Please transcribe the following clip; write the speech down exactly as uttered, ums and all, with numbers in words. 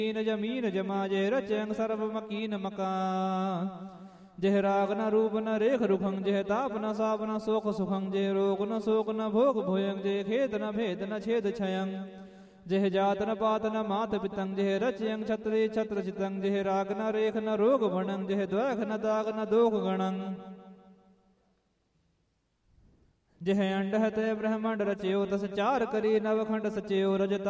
ਜਮੀਨ ਜਮਾ ਜੇ ਰਚਯੰ ਸਰਬ ਮਕੀਨ ਮਕਾਨ। ਜਿਹ ਰਾਗ ਨ ਰੂਪ ਨ ਰੇਖ ਰੁਖੰ ਜਿਹ ਤਾਪ ਨ ਸਾਪ ਨ ਸੁਖ ਸੁਖੰ ਜਿਹ ਰੋਗ ਨ ਸ਼ੋਕ ਨ ਭੋਗ ਭੋਯੰ ਜਿਹ ਖੇਦ ਨ ਭੇਦ ਨ ਛੇਦ ਛਯੰ। ਜਿਹ ਜਾਤ ਨ ਪਾਤ ਨ ਮਾਤ ਪਿਤੰ ਜਿਹ ਰਚਯੰ ਛਤਰੀ ਛਤਰ ਚਿਤੰ। ਜਿਹ ਰਾਗ ਨ ਰੇਖ ਨ ਰੋਗ ਭਣੰ ਜਿਹ ਦ્વੈਖ ਨ ਦਾਗ ਨ ਦੋਖ ਗਣੰ। ਜਿਹ ਅੰਡਹ ਤੇ ਬ੍ਰਹਮੰਡ ਰਚਿਓ ਤਸ ਚਾਰ ਕਰੀ ਨਵਖੰਡ ਸਚਿਓ। ਰਜਤਾ